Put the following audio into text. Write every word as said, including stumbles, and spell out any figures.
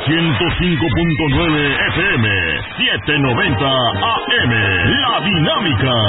ciento cinco punto nueve F M, setecientos noventa A M. La Dinámica.